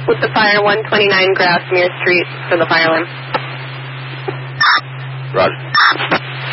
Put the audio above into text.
with the fire, 129 Grassmere Street for the fire alarm. Roger.